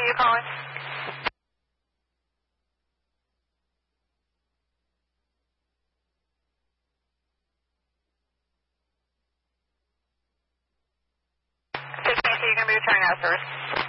are you calling? So you're going to be returning out, sir?